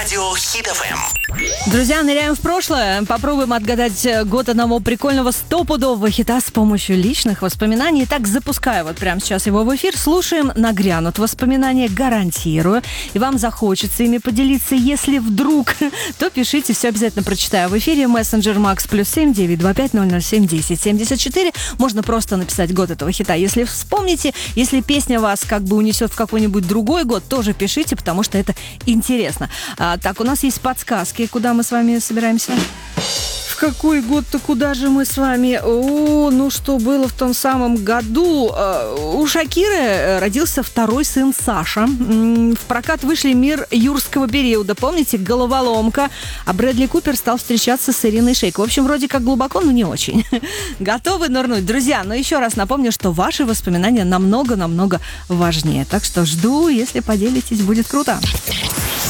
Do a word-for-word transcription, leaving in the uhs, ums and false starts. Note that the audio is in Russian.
Радио Хит эф эм. Друзья, ныряем в прошлое. Попробуем отгадать год одного прикольного стопудового хита с помощью личных воспоминаний. Итак, запускаю вот прямо сейчас его в эфир. Слушаем, нагрянут воспоминания, гарантирую. И вам захочется ими поделиться. Если вдруг, то пишите, все обязательно прочитаю в эфире. Мессенджер Макс плюс семь девять два пять ноль ноль семь десять семьдесят четыре. Можно просто написать год этого хита. Если вспомните, если песня вас как бы унесет в какой-нибудь другой год, тоже пишите, потому что это интересно. А, так, у нас есть подсказки, куда мы с вами собираемся. В какой год-то, куда же мы с вами? О, ну что было в том самом году? У Шакиры родился второй сын Саша. В прокат вышли «Мир юрского периода». Помните? «Головоломка». А Брэдли Купер стал встречаться с Ириной Шейк. В общем, вроде как глубоко, но не очень. Готовы нырнуть? Друзья, но еще раз напомню, что ваши воспоминания намного-намного важнее. Так что жду, если поделитесь, будет круто.